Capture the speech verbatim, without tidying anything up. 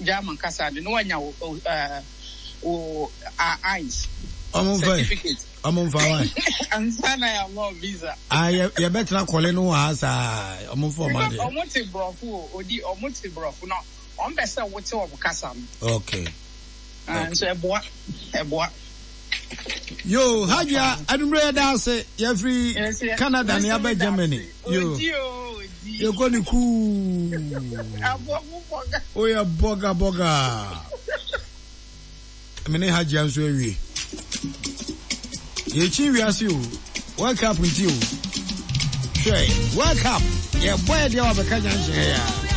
German kasa de no wanya uh o eyes certificate amon fa why ansana ya mo visa ah ya betra kole no ha sa amon for ma de omote brofo odi omote brofo no on be say wote wo kasa okay and so eboa eboa yo haja adumre da say ya free Canada ne aba Germany yo yo go ni ku abo boga o ya boga boga mene haja nso awie ye chi wi ase o wake up nti o hwe wake up ye boy dia wa beka jan hye ya